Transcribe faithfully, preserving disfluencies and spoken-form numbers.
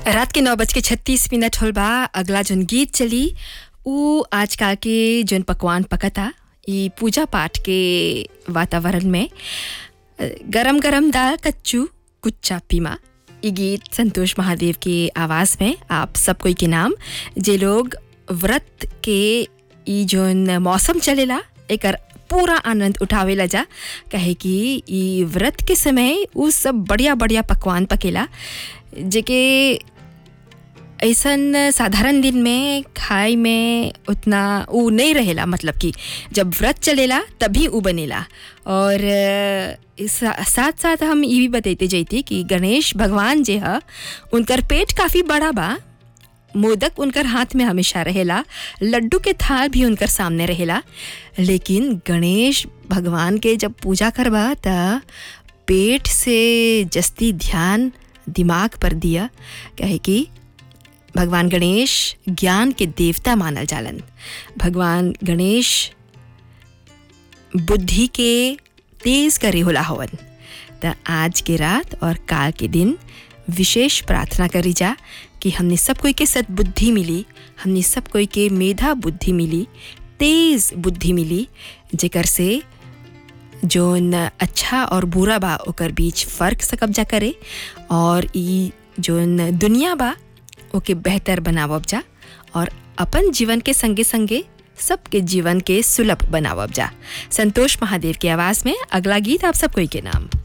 रात के नौ बज के छत्तीस मिनट होल बा। अगला जोन गीत चली उ आजकल के जोन पकवान पकता ई पूजा पाठ के वातावरण में गरम गरम दाल कच्चू कुच्चा पीमा। ई गीत संतोष महादेव के आवाज़ में आप सब कोई के नाम जे लोग व्रत के ई जोन मौसम चलेला एकर पूरा आनंद उठावेला जा, कहे कि ई व्रत के समय उ सब बढ़िया बढ़िया पकवान पकेला जेके ऐसन साधारण दिन में खाए में उतना उ नहीं रहेला। मतलब कि जब व्रत चलेला तभी उ बनेला। और साथ साथ हम ये भी बताते जाती कि गणेश भगवान जे है उनकर पेट काफ़ी बड़ा बा, मोदक उनकर हाथ में हमेशा रहेला, लड्डू के थाल भी उनकर सामने रहेला। लेकिन गणेश भगवान के जब पूजा करबा त पेट से जस्ती ध्यान दिमाग पर दिया, कहे कि भगवान गणेश ज्ञान के देवता मानल जालन। भगवान गणेश बुद्धि के तेज करे होला हवन। त आज के रात और काल के दिन विशेष प्रार्थना करी जा कि हमने सब कोई के सद्बुद्धि मिली, हमने सब कोई के मेधा बुद्धि मिली, तेज बुद्धि मिली, जेकर से जोन अच्छा और बुरा बा ओकर बीच फ़र्क से कब्जा करे और ई जोन दुनिया बा ओके बेहतर बनावब जा और अपन जीवन के संगे संगे सबके जीवन के सुलभ बनावब जा। संतोष महादेव की आवाज़ में अगला गीत आप सब कोई के नाम।